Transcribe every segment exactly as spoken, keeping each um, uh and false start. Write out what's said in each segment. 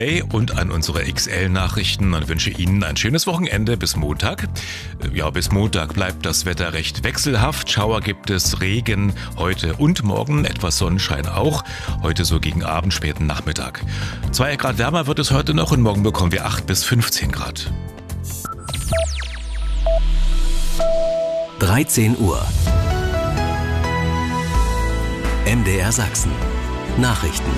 Und an unsere X L-Nachrichten und wünsche Ihnen ein schönes Wochenende bis Montag. Ja, bis Montag bleibt das Wetter recht wechselhaft. Schauer gibt es, Regen heute und morgen, etwas Sonnenschein auch. Heute so gegen Abend, späten Nachmittag. Zwei Grad wärmer wird es heute noch und morgen bekommen wir acht bis fünfzehn Grad. dreizehn Uhr. M D R Sachsen. Nachrichten.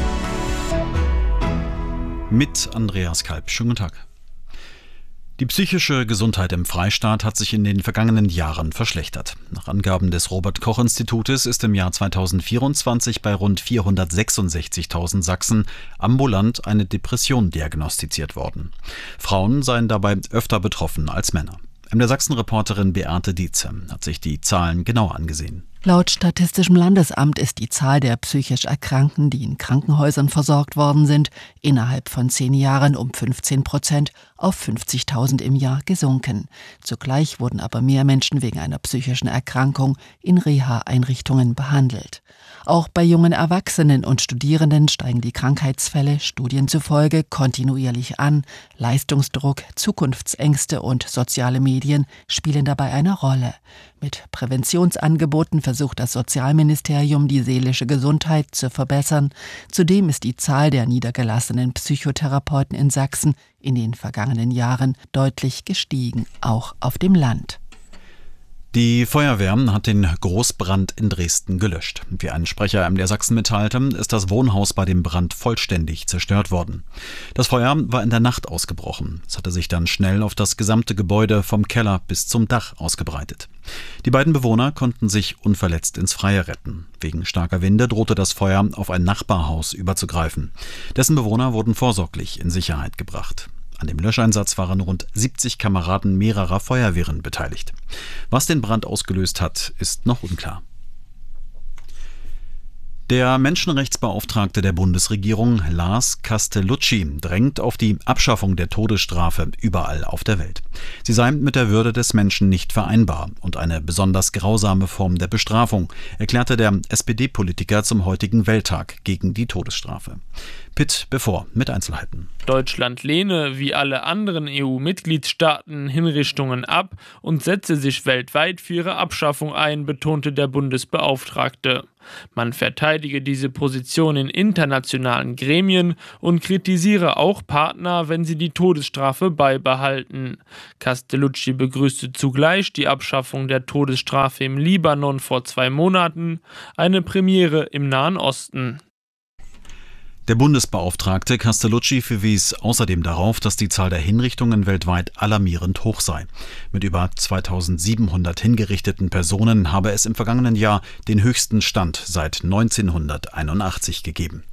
Mit Andreas Kalb. Schönen guten Tag. Die psychische Gesundheit im Freistaat hat sich in den vergangenen Jahren verschlechtert. Nach Angaben des Robert-Koch-Institutes ist im Jahr zweitausendvierundzwanzig bei rund vierhundertsechsundsechzigtausend Sachsen ambulant eine Depression diagnostiziert worden. Frauen seien dabei öfter betroffen als Männer. M D R Sachsen-Reporterin Beate Dietze hat sich die Zahlen genauer angesehen. Laut Statistischem Landesamt ist die Zahl der psychisch Erkrankten, die in Krankenhäusern versorgt worden sind, innerhalb von zehn Jahren um fünfzehn Prozent auf fünfzigtausend im Jahr gesunken. Zugleich wurden aber mehr Menschen wegen einer psychischen Erkrankung in Reha-Einrichtungen behandelt. Auch bei jungen Erwachsenen und Studierenden steigen die Krankheitsfälle Studien zufolge kontinuierlich an. Leistungsdruck, Zukunftsängste und soziale Medien spielen dabei eine Rolle. Mit Präventionsangeboten versucht das Sozialministerium, die seelische Gesundheit zu verbessern. Zudem ist die Zahl der niedergelassenen Psychotherapeuten in Sachsen in den vergangenen Jahren deutlich gestiegen, auch auf dem Land. Die Feuerwehr hat den Großbrand in Dresden gelöscht. Wie ein Sprecher M D R Sachsen mitteilte, ist das Wohnhaus bei dem Brand vollständig zerstört worden. Das Feuer war in der Nacht ausgebrochen. Es hatte sich dann schnell auf das gesamte Gebäude vom Keller bis zum Dach ausgebreitet. Die beiden Bewohner konnten sich unverletzt ins Freie retten. Wegen starker Winde drohte das Feuer auf ein Nachbarhaus überzugreifen. Dessen Bewohner wurden vorsorglich in Sicherheit gebracht. An dem Löscheinsatz waren rund siebzig Kameraden mehrerer Feuerwehren beteiligt. Was den Brand ausgelöst hat, ist noch unklar. Der Menschenrechtsbeauftragte der Bundesregierung, Lars Castellucci, drängt auf die Abschaffung der Todesstrafe überall auf der Welt. Sie sei mit der Würde des Menschen nicht vereinbar und eine besonders grausame Form der Bestrafung, erklärte der S P D-Politiker zum heutigen Welttag gegen die Todesstrafe. Pitt Bevor mit Einzelheiten. Deutschland lehne, wie alle anderen E U-Mitgliedstaaten, Hinrichtungen ab und setze sich weltweit für ihre Abschaffung ein, betonte der Bundesbeauftragte. Man verteidige diese Position in internationalen Gremien und kritisiere auch Partner, wenn sie die Todesstrafe beibehalten. Castellucci begrüßte zugleich die Abschaffung der Todesstrafe im Libanon vor zwei Monaten, eine Premiere im Nahen Osten. Der Bundesbeauftragte Castellucci verwies außerdem darauf, dass die Zahl der Hinrichtungen weltweit alarmierend hoch sei. Mit über zweitausendsiebenhundert hingerichteten Personen habe es im vergangenen Jahr den höchsten Stand seit neunzehnhunderteinundachtzig gegeben.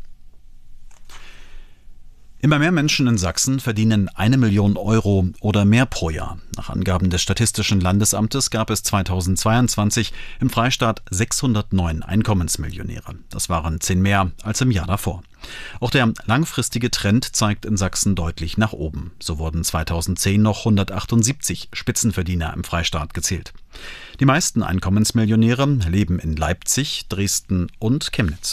Immer mehr Menschen in Sachsen verdienen eine Million Euro oder mehr pro Jahr. Nach Angaben des Statistischen Landesamtes gab es zweitausendzweiundzwanzig im Freistaat sechshundertneun Einkommensmillionäre. Das waren zehn mehr als im Jahr davor. Auch der langfristige Trend zeigt in Sachsen deutlich nach oben. So wurden zweitausendzehn noch hundertachtundsiebzig Spitzenverdiener im Freistaat gezählt. Die meisten Einkommensmillionäre leben in Leipzig, Dresden und Chemnitz.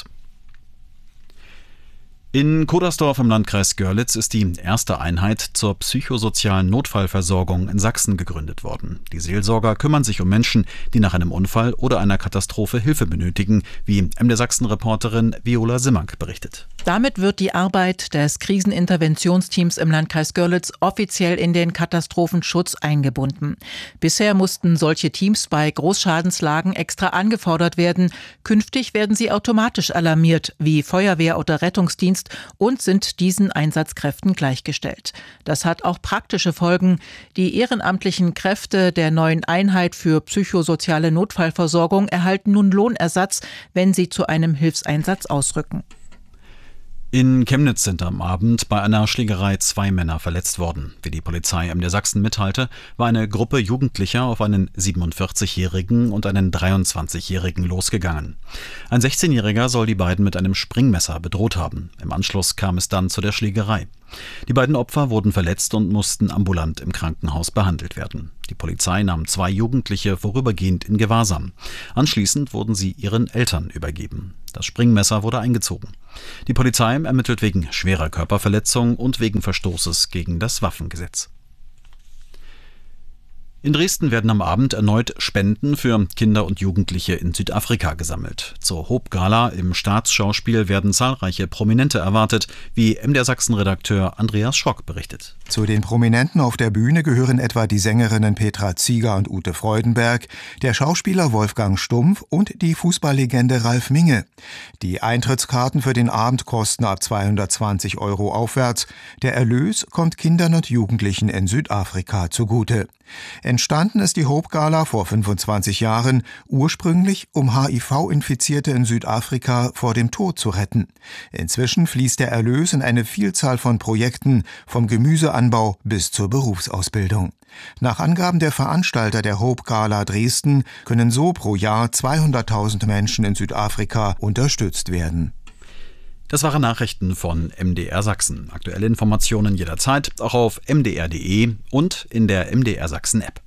In Kodersdorf im Landkreis Görlitz ist die erste Einheit zur psychosozialen Notfallversorgung in Sachsen gegründet worden. Die Seelsorger kümmern sich um Menschen, die nach einem Unfall oder einer Katastrophe Hilfe benötigen, wie M D R Sachsen-Reporterin Viola Simmank berichtet. Damit wird die Arbeit des Kriseninterventionsteams im Landkreis Görlitz offiziell in den Katastrophenschutz eingebunden. Bisher mussten solche Teams bei Großschadenslagen extra angefordert werden. Künftig werden sie automatisch alarmiert, wie Feuerwehr oder Rettungsdienst, und sind diesen Einsatzkräften gleichgestellt. Das hat auch praktische Folgen. Die ehrenamtlichen Kräfte der neuen Einheit für psychosoziale Notfallversorgung erhalten nun Lohnersatz, wenn sie zu einem Hilfseinsatz ausrücken. In Chemnitz sind am Abend bei einer Schlägerei zwei Männer verletzt worden. Wie die Polizei M D R Sachsen mitteilte, war eine Gruppe Jugendlicher auf einen siebenundvierzigjährigen und einen dreiundzwanzigjährigen losgegangen. Ein sechzehnjähriger soll die beiden mit einem Springmesser bedroht haben. Im Anschluss kam es dann zu der Schlägerei. Die beiden Opfer wurden verletzt und mussten ambulant im Krankenhaus behandelt werden. Die Polizei nahm zwei Jugendliche vorübergehend in Gewahrsam. Anschließend wurden sie ihren Eltern übergeben. Das Springmesser wurde eingezogen. Die Polizei ermittelt wegen schwerer Körperverletzung und wegen Verstoßes gegen das Waffengesetz. In Dresden werden am Abend erneut Spenden für Kinder und Jugendliche in Südafrika gesammelt. Zur Hope-Gala im Staatsschauspiel werden zahlreiche Prominente erwartet, wie M D R Sachsen-Redakteur Andreas Schock berichtet. Zu den Prominenten auf der Bühne gehören etwa die Sängerinnen Petra Zieger und Ute Freudenberg, der Schauspieler Wolfgang Stumpf und die Fußballlegende Ralf Minge. Die Eintrittskarten für den Abend kosten ab zweihundertzwanzig Euro aufwärts. Der Erlös kommt Kindern und Jugendlichen in Südafrika zugute. Entstanden ist die Hope-Gala vor fünfundzwanzig Jahren, ursprünglich um H I V-Infizierte in Südafrika vor dem Tod zu retten. Inzwischen fließt der Erlös in eine Vielzahl von Projekten, vom Gemüseanbau bis zur Berufsausbildung. Nach Angaben der Veranstalter der Hope-Gala Dresden können so pro Jahr zweihunderttausend Menschen in Südafrika unterstützt werden. Das waren Nachrichten von M D R Sachsen. Aktuelle Informationen jederzeit, auch auf m d r punkt d e und in der M D R Sachsen App.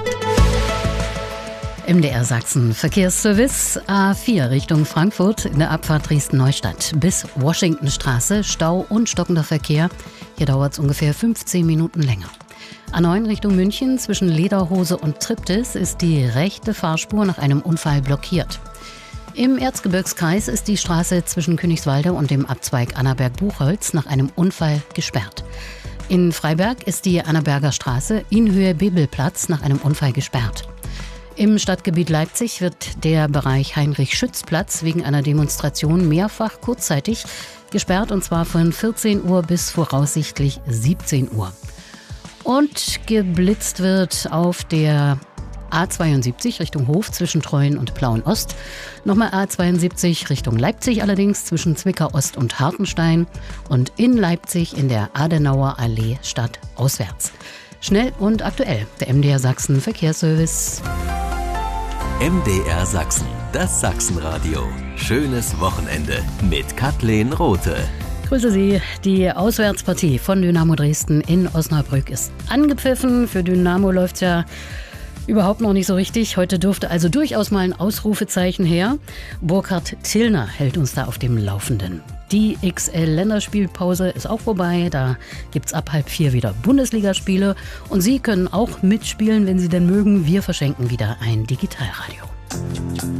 M D R Sachsen Verkehrsservice A vier Richtung Frankfurt in der Abfahrt Dresden-Neustadt bis Washingtonstraße, Stau und stockender Verkehr. Hier dauert es ungefähr fünfzehn Minuten länger. A neun Richtung München zwischen Lederhose und Triptis ist die rechte Fahrspur nach einem Unfall blockiert. Im Erzgebirgskreis ist die Straße zwischen Königswalde und dem Abzweig Annaberg-Buchholz nach einem Unfall gesperrt. In Freiberg ist die Annaberger Straße in Höhe Bebelplatz nach einem Unfall gesperrt. Im Stadtgebiet Leipzig wird der Bereich Heinrich-Schütz-Platz wegen einer Demonstration mehrfach kurzzeitig gesperrt, und zwar von vierzehn Uhr bis voraussichtlich siebzehn Uhr. Und geblitzt wird auf der A zweiundsiebzig Richtung Hof zwischen Treuen und Plauen-Ost. Nochmal A zweiundsiebzig Richtung Leipzig allerdings zwischen Zwickau-Ost und Hartenstein. Und in Leipzig in der Adenauer Allee stadtauswärts. Schnell und aktuell, der M D R Sachsen Verkehrsservice. M D R Sachsen, das Sachsenradio. Schönes Wochenende mit Kathleen Rothe. Grüße Sie. Die Auswärtspartie von Dynamo Dresden in Osnabrück ist angepfiffen. Für Dynamo läuft es ja überhaupt noch nicht so richtig. Heute dürfte also durchaus mal ein Ausrufezeichen her. Burkhard Tillner hält uns da auf dem Laufenden. Die X L-Länderspielpause ist auch vorbei. Da gibt's ab halb vier wieder Bundesligaspiele. Und Sie können auch mitspielen, wenn Sie denn mögen. Wir verschenken wieder ein Digitalradio.